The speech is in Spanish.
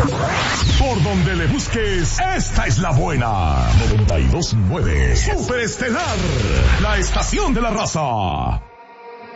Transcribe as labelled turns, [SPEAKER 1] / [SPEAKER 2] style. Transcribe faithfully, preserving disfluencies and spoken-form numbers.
[SPEAKER 1] Por donde le busques, esta es la buena. noventa y dos punto nueve Superestelar, la estación de la raza.